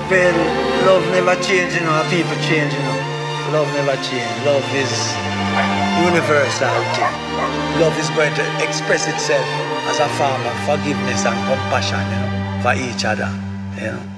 Well, love never changes, you know, and people change, you know. Love never changes. Love is universality. Love is going to express itself as a form of forgiveness and compassion, you know, for each other, you know.